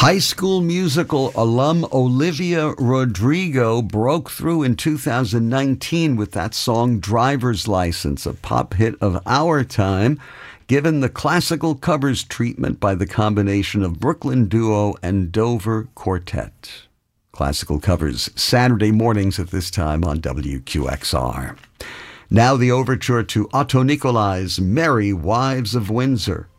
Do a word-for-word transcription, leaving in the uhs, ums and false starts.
High School Musical alum Olivia Rodrigo broke through in two thousand nineteen with that song Driver's License, a pop hit of our time, given the classical covers treatment by the combination of Brooklyn Duo and Dover Quartet. Classical Covers, Saturday mornings at this time on W Q X R. Now the overture to Otto Nicolai's Merry Wives of Windsor.